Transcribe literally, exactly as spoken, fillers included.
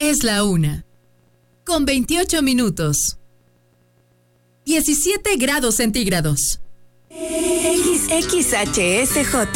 Es la una. Con veintiocho minutos. diecisiete grados centígrados. X X H S J